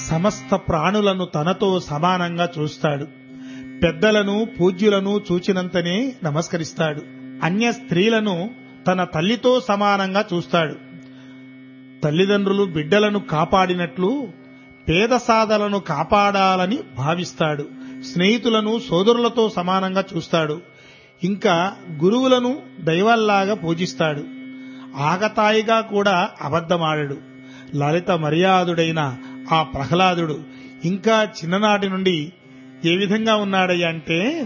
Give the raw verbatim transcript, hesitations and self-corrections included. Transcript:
సమస్త ప్రాణులను తనతో సమానంగా చూస్తాడు. పెద్దలను పూజ్యులను చూచినంతనే నమస్కరిస్తాడు. అన్య స్త్రీలను తన తల్లితో సమానంగా చూస్తాడు. తల్లిదండ్రులు బిడ్డలను కాపాడినట్లు పేద సాధలను కాపాడాలని భావిస్తాడు. స్నేహితులను సోదరులతో సమానంగా చూస్తాడు. ఇంకా గురువులను దైవాల్లాగా పూజిస్తాడు. ఆగతాయిగా కూడా అబద్ధమాడడు. లలిత మర్యాదుడైన ఆ ప్రహ్లాదుడు ఇంకా చిన్ననాటి నుండి ఏ విధంగా ఉన్నాడయ్య అంటే